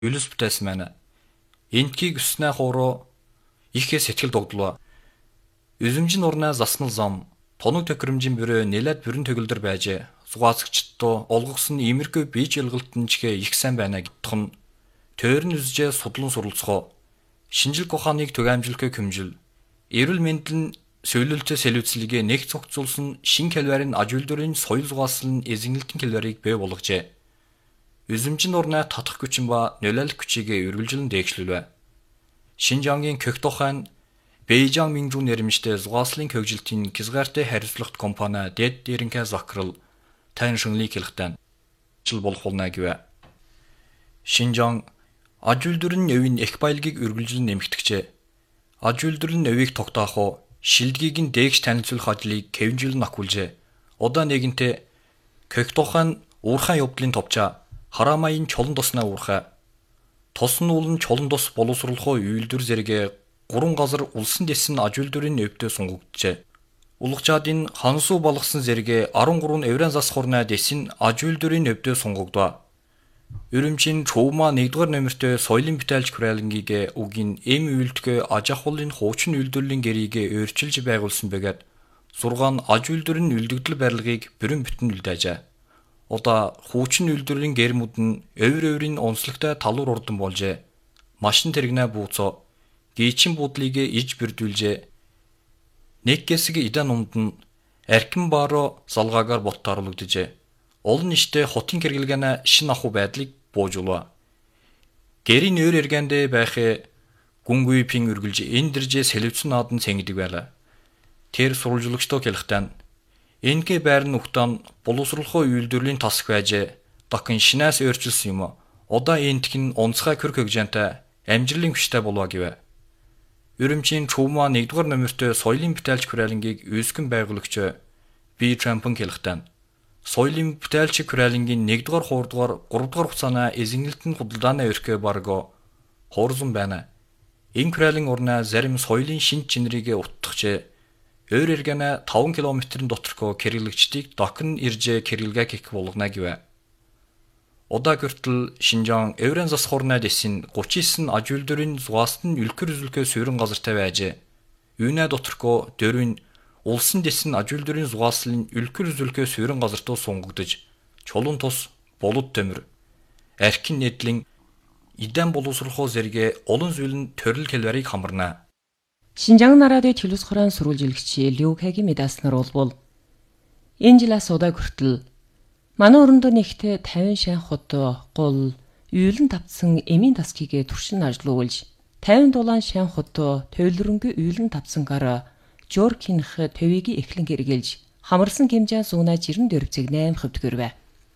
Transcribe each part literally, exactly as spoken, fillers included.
Юлис бүтээсэн байна. Энтгийг өснөө хоороо ихээ сэтгэл догдлоо. Üzümcün урнаа заснал зам, тоног төхөөрөмжийн бүрөө нэлээд бүрэн төгөлдөр байж, зугаацагчдоо олгосон иймэрхүү бие жилгэлтэн чихээ их сайн байна гэдгэх нь тойрон үзжээ судлан суралцгоо. Шинжлэх ухааныг түгээмжлэхээ хэмжил, эрүүл мэндийн сөөлөлтөө солиоцлогийг нэг цогцолсон шин калорийн аж үйлдвэрийн соёл зугааслан эзэнгэлтэн калорийг бий болгожээ. Üzümcün урнаа татах хүчин ба нөлөөлөх хүчийг үргэлжлэн дээгшлүүлвэ. Шинжангийн Кёктохайн Бэйжан Минжун нэрмжтэй зугааслын хөгжилтийн хязгаартай хариуцлагат компани дэд дээрэнхэ захирал Тань Шунли хэлэхдээ жил болох болно гэвэ. Шинжан аж үйлдвэрийн өвийн их баялагийг үргэлжлэн нэмэгдэжээ. Аж үйлдвэрийн өвийг тогтоох уу шилдгийг нь дээгш танилцуулах ажлыг хэвнжүүлэн ахуулжээ. Удаа нэгэнтээ Кёктохайн уурхайн явдлын товчаа хараамайн чолон тосноо уурхай. Тосн уулын чолон тос боловсруулах үйлдвэр зэрэгэ гурван газар улсын дэсэн аж үйлдвэрийн өвдөө сунгагджээ. Улгачаадын хансуу болгосон зэрэгэ арван гурван еврен зас хурнаа дэсэн аж үйлдвэрийн өвдөө сунгагдва. Үрэмжийн Чөвма нэгдүгээр номертой соёлын бүтээлч хүрээлэнгийг үгийн эм үйлдэлгөө аж ахуйлын хуучин үйлдвэрлэлийн гэрийг өөрчилж байгуулсан бэгээд зургаан аж үйлдвэрийн үлдэгдэл барилгыг бүрэн бүтэн үлдээжээ. Удаа хуучин үйлдвэрийн гэрмүүд нь өвөр өврийн онцлогтой талуур урдан болжээ. Машин тэрэгнээ бууцоо гийчин буудлыг иж бэрдүүлжээ. Нэг гэсэг идан умд нь архин баароо залгаагаар боттоорлогдөжээ. Олон ништэй хотын хэрэглэгээнэ шин ахуй байдлыг буужуулва. Гэрийн өөр эргэндээ байх гүнгүй пин үргэлж энэ дэржээ солиоцсон наадан цэнгдэг байлаа. Тэр сурвалжлагчдоо хэлэхдээ энэгээ байрны ухтаан боловсруулах үйлдвэрлийн тасх байж дахин шинээс өөрчилсөн юм. Удаа энтх нь онцгой көр хөгжөнтэй амжилтын хүчтэй болов гэвэ. Үрэмчийн Чөвма нэгдүгээр номертой соёлын бүтээлч хүрээлэнгийг үүсгэн байгуулагч Би Трампын хэлэхдээ соёлын бүтээлч хүрээлэнгийн нэгдүгээр хуурдугаар гуравдугаар хугацааны эзэнгэлтэн худалдааны өрхөө барго хуурзан байна. Энэ хүрээлэн урнаа зарим соёлын шин чинрийг утгахжээ. Өөр эргэнэ таван километрийн доторх хэрэглэгчдийг дахин ирж хэрэглэгээ хийх болгоно гэвэ. Удаа хүртэл Шинжаан еврен зас хурнаа дэсэн гучин девять аж үйлдвэрийн зугаастан үлгэр үзүүлэхээ суурин газартай байж, юунаа доторх дөрвийн улсын дэсэн аж үйлдвэрийн зугааслын үлгэр үзүүлэхээ суурин газартуу сунгагдж, чулуун тус, болот төмөр, архин нэдлэн идан боловсруулах зэрэг олон зүйл нь төрөл калорийг хамарна. Шинжаан нарадын төлөс хорон сурвалжилагч Лю Кэгийн мэдээснэр болбол энэ жилээс удаа хүртэл манай өрөндөө нэгтээ тавин шан хот гол үйлэн тавцсан эмийн тасгийг туршин ажиллуулж тавин дулаан шан хот тойлронгийн үйлэн тавцсан гар жоркинх төвийг эхлэн хэрэгэлж хамарсан хэмжээ зуунаа жирэн дөрвцэг восемь хувьд гөрвэ.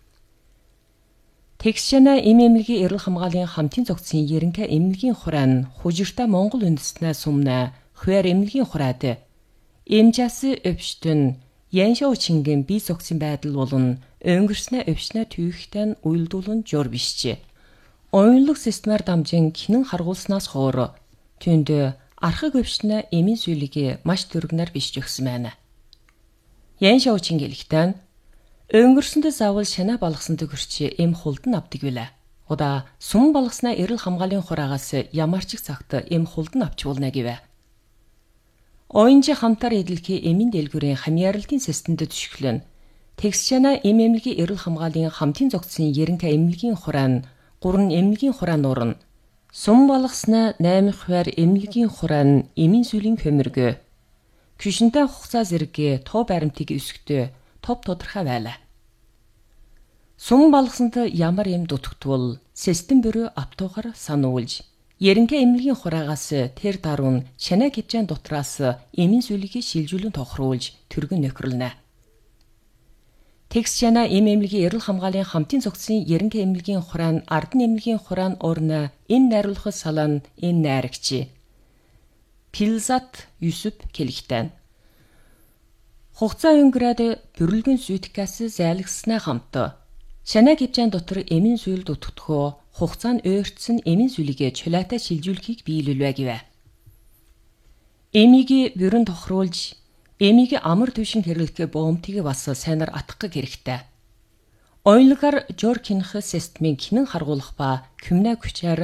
Тэгшэнэ эм эмнэлгийн эрүүл хамгааллын хамтын зохицын ерөнхий эмнэлгийн хураан хужирта Монгол үндэстнээ сумна хвэр эмнэлгийн хураад эмжас өвчтөн яншаа чингэн бие зогсон байдал болон өнгөрснөө өвчнөө түйхтэн уйлдуулан жор бишчээ. Оюунлаг системээр дамжин хинэн харгуулснаас хойш түнд архаг өвчнөө эмийн зүйлийг маш дөргнөр бишж өгсөн байна. Яншаа чингэлхтэн өнгөрсөндөө заавал шанаа балгасан төгөрч эм хулдан авдаг билээ. Удаа сум балгаснаа эрүүл хамгааллын хураагаас ямар ч цагт эм хулдан авч болно гэвэ. Оюунжи хамтар эдэлхий эмийн дэлгүүрийн хамьяаралтын системд төшөглөн Тэгсчана эм эмнэлгийн эрүүл хамгааллын хамтын зохицын ерөнхий эмнэлгийн хураан гурван эмнэлгийн хураан нуурна. Сум балгаснаа восемь хувиар эмнэлгийн хураан эмийн сүлийн хөмөргөө. Күшинтэй хугацаа зэрэг тоо баримтыг өсгөдөө топ тодорхой байлаа. Сум балгасанд ямар эм дутагдвал систем бүрөө автогоор сануулж ерөнхий эмнэлгийн хураагаас тэр даруун шанаа хэмжээний дотроос эмийн сүлийг шилжүүлэн тохируулж түргэн нөхрөлнө. Тэгс шанаа эм эмнэлгийн эрүүл хамгааллын хамтын зохицын ерөнхий эмнэлгийн хураан ардын эмнэлгийн хураан орно энэ найруулах салан энэ найрагч Пилзат Юсуп Келхтэн хугацаа өнгөрөөд бүрэлдэхүүн сүйтгэс зайлгснаа хамт шанаа хэмжээний дотор эмийн зүйл дутагдхоо хугацаа нь өөрчлсөн эмийн сүлийг чулаатай шилжүүлэхийг биелүүлвэ гэвэ. Эмийг бүрэн тохируулж, эмийг амар түвшин хэрэглэх боомтыг бас сайнаар атгах хэрэгтэй. Оюнлагаар Жоркинх системийг хинэн харгуулах ба Кюмна хүчээр